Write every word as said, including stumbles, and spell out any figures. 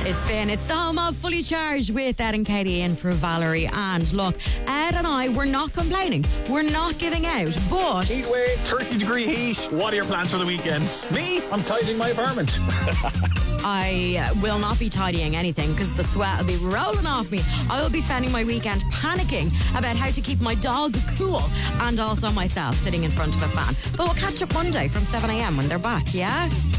It's Finn. It's the home of Fully Charged with Ed and Katie in for Valerie. And look, Ed and I, we're not complaining. We're not giving out. But heat wave, thirty degree heat. What are your plans for the weekend? Me? I'm tidying my apartment. I will not be tidying anything because the sweat will be rolling off me. I will be spending my weekend panicking about how to keep my dog cool and also myself sitting in front of a fan. But we'll catch up Monday from seven a.m. when they're back, yeah?